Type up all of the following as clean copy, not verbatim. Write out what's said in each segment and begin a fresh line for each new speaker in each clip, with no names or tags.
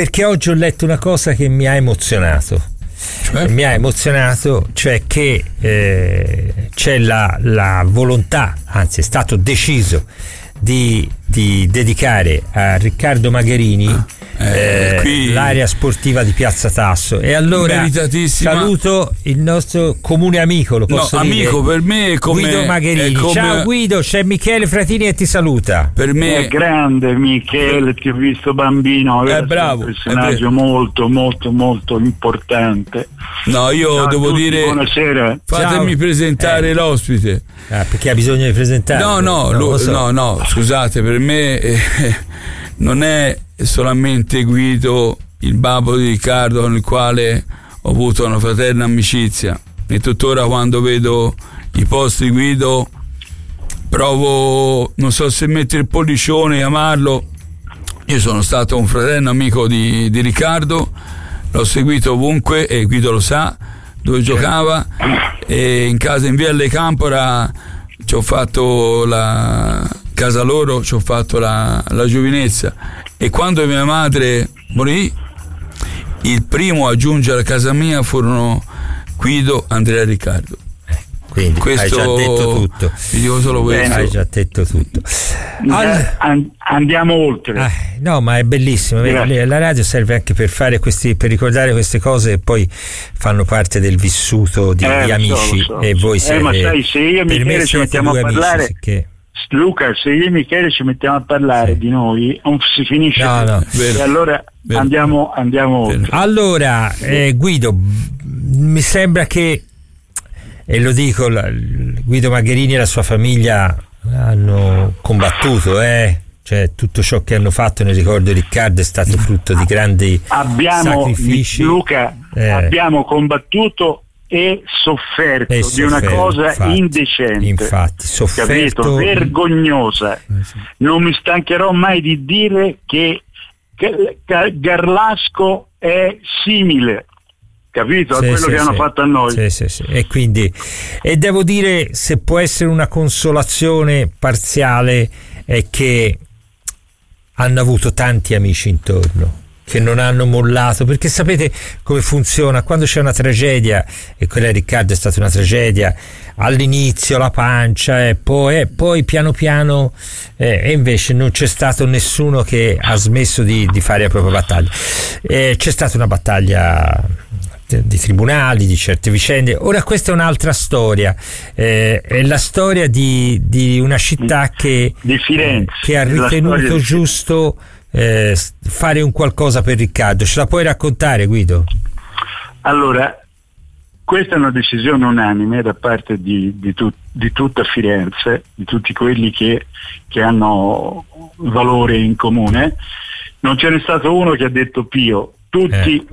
perché oggi ho letto una cosa che mi ha emozionato. Cioè che c'è la volontà, anzi è stato deciso di dedicare a Riccardo Magherini l'area sportiva di Piazza Tasso, e allora saluto il nostro comune amico, lo posso dire,
amico per me, come
Guido Magherini. Ciao Guido, c'è Michele Fratini che ti saluta.
Per me
è grande Michele, ti ho visto bambino,
è bravo,
un personaggio molto molto molto importante.
No, io
ciao
devo
tutti,
dire,
buonasera.
Fatemi presentare l'ospite.
Perché ha bisogno di presentare?
No, scusate, per me non è solamente Guido il babbo di Riccardo, con il quale ho avuto una fraterna amicizia, e tuttora quando vedo i post di Guido provo, non so se mettere il pollicione e amarlo. Io sono stato un fraterno amico di Riccardo, l'ho seguito ovunque, e Guido lo sa, dove giocava, e in casa in via alle Campora ci ho fatto casa loro, ci ho fatto la giovinezza, e quando mia madre morì il primo a giungere a casa mia furono Guido, Andrea e Riccardo.
Quindi questo, hai già detto tutto.
Vi dico solo questo.
Hai già detto tutto.
Andiamo oltre.
No, ma è bellissimo. La radio serve anche per fare per ricordare queste cose, e poi fanno parte del vissuto di amici.
So.
E voi siete.
Ma sai, se io e Michele ci mettiamo a parlare, Luca, se io e Michele ci mettiamo a parlare di noi, non si finisce.
No.
E allora andiamo oltre.
Allora, Guido, mi sembra che, e lo dico, Guido Magherini e la sua famiglia hanno combattuto, cioè tutto ciò che hanno fatto nel ricordo di Riccardo è stato frutto di grandi sacrifici.
Luca, abbiamo combattuto e sofferto di una cosa indecente,
infatti sofferto,
capito? Vergognosa. Non mi stancherò mai di dire che Garlasco è simile, capito, a quello che hanno fatto a noi.
Sì. E quindi, e devo dire, se può essere una consolazione parziale, è che hanno avuto tanti amici intorno che non hanno mollato, perché sapete come funziona quando c'è una tragedia, e quella di Riccardo è stata una tragedia, all'inizio la pancia e poi piano piano, e invece non c'è stato nessuno che ha smesso di fare la propria battaglia. C'è stata una battaglia di tribunali, di certe vicende. Ora questa è un'altra storia, è la storia di una città di
Firenze,
che ha ritenuto giusto fare un qualcosa per Riccardo. Ce la puoi raccontare, Guido?
Allora, questa è una decisione unanime da parte di tutta Firenze, di tutti quelli che hanno valore in comune. Non ce n'è stato uno che ha detto pio, tutti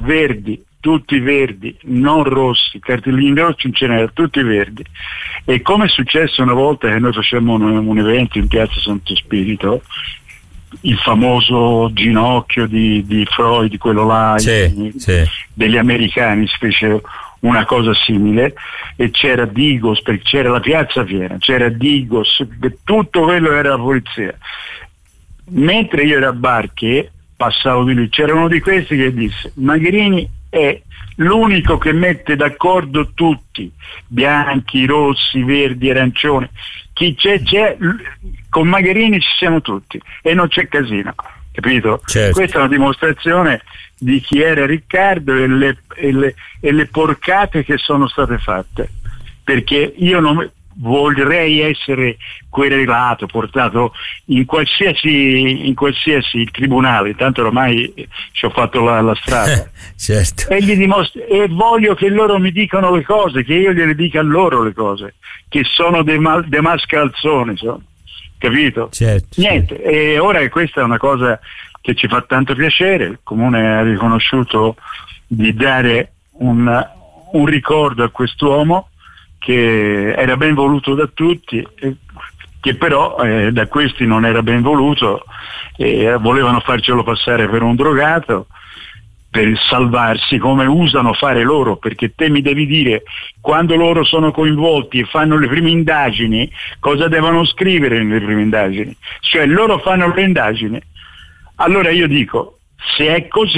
verdi, non rossi, cartellini rossi non ce n'erano, tutti verdi. E come è successo una volta che noi facemmo un evento in Piazza Santo Spirito, il famoso ginocchio di Freud, quello là, degli americani, si fece una cosa simile, e c'era Digos, perché c'era la piazza piena, c'era Digos, tutto quello era la polizia. Mentre io ero a Barche, passavo di lui, c'era uno di questi che disse: Magherini è l'unico che mette d'accordo tutti, bianchi, rossi, verdi, arancioni, chi c'è, con Magherini ci siamo tutti e non c'è casino, capito?
Certo.
Questa è una dimostrazione di chi era Riccardo e le porcate che sono state fatte, perché io non vorrei essere querelato, portato in qualsiasi tribunale, tanto ormai ci ho fatto la strada.
Certo.
E voglio che loro mi dicano le cose, che io gliele dica a loro le cose, che sono dei mascalzoni, capito?
Certo.
Niente, e ora questa è una cosa che ci fa tanto piacere. Il Comune ha riconosciuto di dare un ricordo a quest'uomo che era ben voluto da tutti, che però da questi non era ben voluto, volevano farcelo passare per un drogato per salvarsi, come usano fare loro, perché te mi devi dire, quando loro sono coinvolti e fanno le prime indagini, cosa devono scrivere nelle prime indagini? Cioè loro fanno le indagini. Allora io dico, se è così,